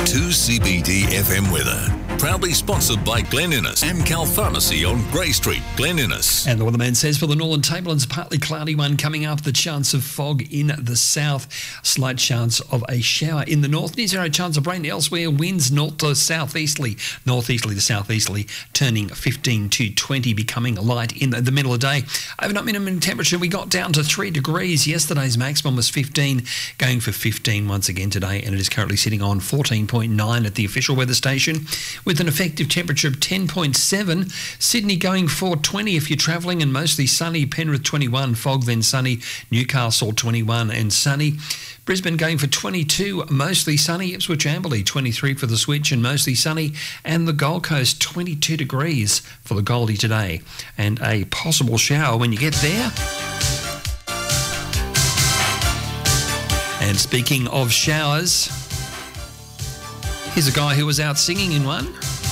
2CBD FM weather. Proudly sponsored by Glen Innes and Cal Pharmacy on Grey Street, Glen Innes. And the weatherman says for the Northern Tablelands, partly cloudy one coming up. The chance of fog in the south. Slight chance of a shower in the north. Near zero chance of rain elsewhere. Winds north to southeasterly. Northeasterly to southeasterly, turning 15 to 20, becoming light in the middle of the day. Overnight minimum temperature, we got down to 3 degrees. Yesterday's maximum was 15, going for 15 once again today, and it is currently sitting on 14.9 at the official weather station, with an effective temperature of 10.7. Sydney going for 20 if you're travelling, and mostly sunny. Penrith 21, fog then sunny. Newcastle 21 and sunny. Brisbane going for 22, mostly sunny. Ipswich Amberley 23 for the switch and mostly sunny. And the Gold Coast 22 degrees for the Goldie today, and a possible shower when you get there. And speaking of showers, here's a guy who was out singing in one.